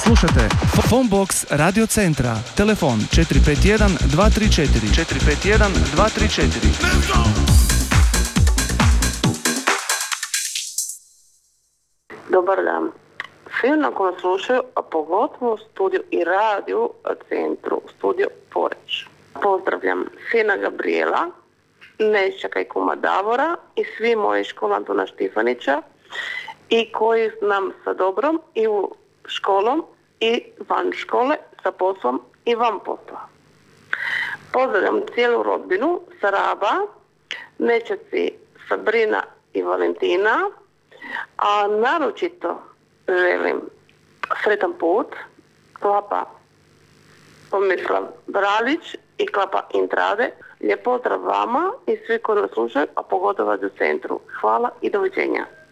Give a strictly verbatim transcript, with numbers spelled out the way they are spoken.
Slušate Phonebox Radio Centra. Telefon četiri pet jedan dva tri četiri četiri pet jedan dva tri četiri. Dobar dan. Svi na koji slušaju, a pogotovo u studiju i radiju centru, studiju Poreč. Pozdravljam sina Gabriela, nećaka i kuma Davora i svi moji škola Antona Štifanića i koji nam sa dobrom i u školom i van škole, sa poslom i van posla. Pozdravljam cijelu rodbinu sa Raba, nećaci Sabrina i Valentina, a naročito želim sretan put klapa Tomislav Bralić i klapa Intrade. Lijep pozdrav vama i svi koji nas slušaju, a pogotovo u centru. Hvala i doviđenja.